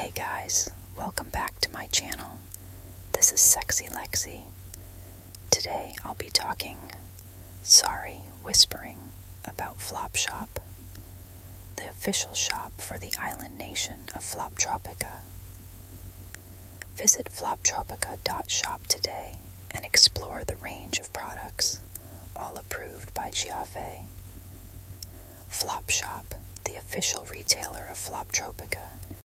Hey guys, welcome back to my channel. This is Sexy Lexi. Today I'll be whispering about Flopshop, the official shop for the island nation of Floptropica. Visit floptropica.shop today and explore the range of products, all approved by Giave. Flopshop, the official retailer of Floptropica,